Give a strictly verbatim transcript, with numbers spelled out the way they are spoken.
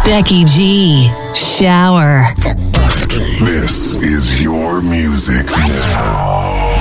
Becky G. Shower. This is your music now.